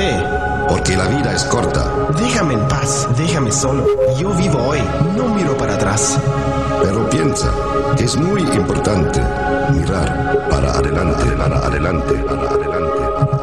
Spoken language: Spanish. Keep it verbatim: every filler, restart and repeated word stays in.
qué? Porque la vida es corta. Déjame en paz, déjame solo. Yo vivo hoy, no miro para atrás. Pero piensa que es muy importante mirar para adelante, para adelante, para adelante, para adelante.